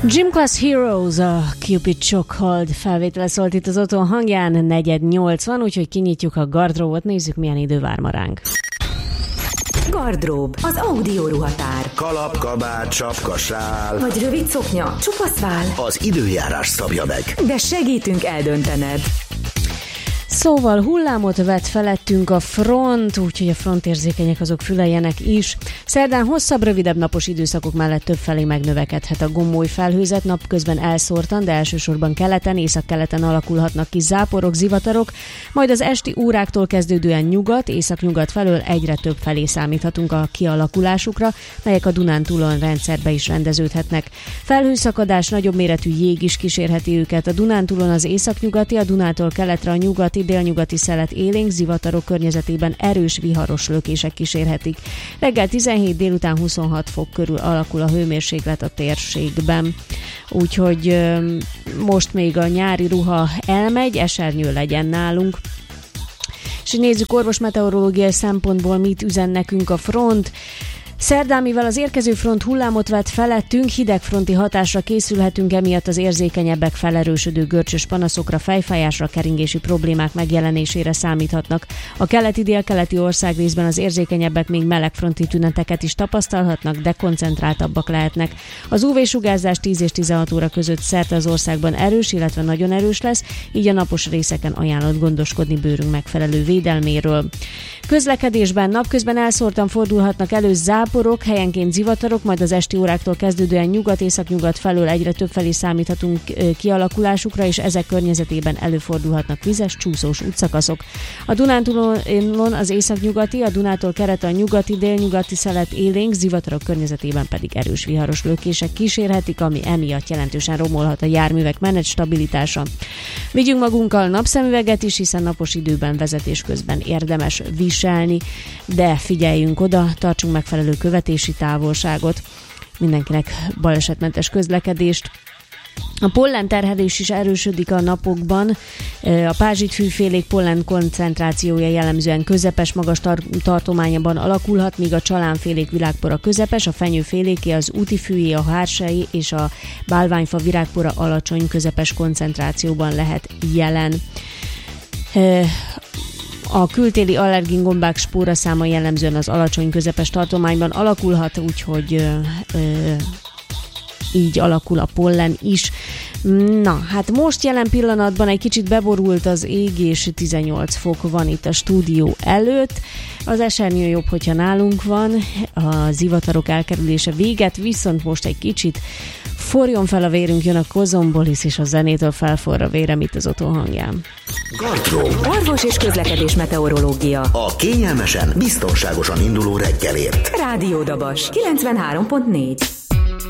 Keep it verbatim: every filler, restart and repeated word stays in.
Gym Class Heroes, a Cupid Chokehold felvétele szólt itt az Otthon hangján, negyed nyolc van, úgyhogy kinyitjuk a gardróbot, nézzük milyen idő vár ma ránk. Gardrób, az audio ruhatár. Kalap, kabát, sapka, sál. Vagy rövid szoknya, csupasz vál. Az időjárás szabja meg. De segítünk eldöntened. Szóval hullámot vett felettünk a front, úgyhogy a frontérzékenyek azok füleljenek is. Szerdán hosszabb, rövidebb napos időszakok mellett többfelé megnövekedhet a gomoly felhőzet, napközben elszórtan, de elsősorban keleten, északkeleten alakulhatnak ki záporok, zivatarok, majd az esti óráktól kezdődően nyugat, északnyugat felől egyre több felé számíthatunk a kialakulásukra, melyek a Dunántúlon rendszerbe is rendeződhetnek. Felhőszakadás, nagyobb méretű jég is kísérheti őket. A Dunántúlon az északnyugati, a Dunától keletre a nyugati, délnyugati szelet élénk, zivatarok környezetében erős viharos lökések kísérhetik. Reggel tizenhét, délután huszonhat fok körül alakul a hőmérséklet a térségben. Úgyhogy most még a nyári ruha elmegy, esernyő legyen nálunk. És nézzük orvosmeteorológiai szempontból, mit üzen nekünk a front. Szerdán, mivel az érkező front hullámot vett felettünk, hidegfronti hatásra készülhetünk, emiatt az érzékenyebbek felerősödő görcsös panaszokra, fejfájásra, keringési problémák megjelenésére számíthatnak. A keleti-délkeleti országrészben az érzékenyebbek még melegfronti tüneteket is tapasztalhatnak, de koncentráltabbak lehetnek. Az ú vé-sugárzás tíz és tizenhat óra között szerte az országban erős, illetve nagyon erős lesz, így a napos részeken ajánlott gondoskodni bőrünk megfelelő védelméről. Közlekedésben napközben elszórtan fordulhatnak elő záporok, helyenként zivatarok, majd az esti óráktól kezdődően nyugat-északnyugat felől egyre több felé számíthatunk kialakulásukra, és ezek környezetében előfordulhatnak vizes, csúszós útszakaszok. A Dunántúlon az északnyugati, a Dunától keleten a nyugati, délnyugati szelet élénk, zivatarok környezetében pedig erős viharos lökések kísérhetik, ami emiatt jelentősen romolhat a járművek menet stabilitása. Vigyünk magunkkal napszemüveget is, hiszen napos időben vezetés közben érdemes viselni, de figyeljünk oda, tartsunk megfelelő követési távolságot, mindenkinek balesetmentes közlekedést. A pollen terhelés is erősödik a napokban. A pázsitfűfélék pollen koncentrációja jellemzően közepes, magas tar- tartományban alakulhat, míg a csalánfélék virágpora közepes, a fenyőféléké, az útifűjé, a hársai és a bálványfa virágpora alacsony, közepes koncentrációban lehet jelen. A kültéli allergén-gombák spóraszáma jellemzően az alacsony közepes tartományban alakulhat, úgyhogy ö, ö, így alakul a pollen is. Na, hát most jelen pillanatban egy kicsit beborult az ég, és tizennyolc fok van itt a stúdió előtt. Az esernyő jobb, hogyha nálunk van, a zivatarok elkerülése véget, viszont most egy kicsit forjon fel a vérünk, jön a Kozombolis, és a zenétől felforra a vérem itt az Otthon hangján. Gardrób. Orvos és közlekedés meteorológia. A kényelmesen, biztonságosan induló reggelért. Rádió Dabas kilencvenhárom pont négy.